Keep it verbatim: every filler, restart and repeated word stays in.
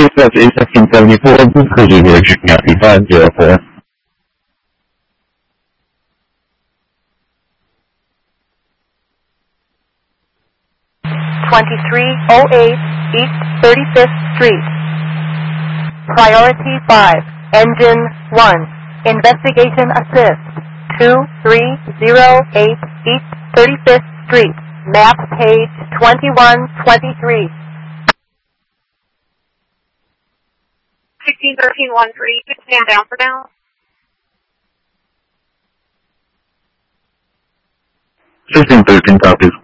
Dispatch eight fifteen seventy-four, this is Cruiser Virginia, five zero four. twenty-three oh eight East thirty-fifth Street. Priority five, Engine one. Investigation Assist. two three oh eight East thirty-fifth Street. Map page twenty-one twenty-three. sixteen thirteen one three, stand down for now. sixteen thirteen copies.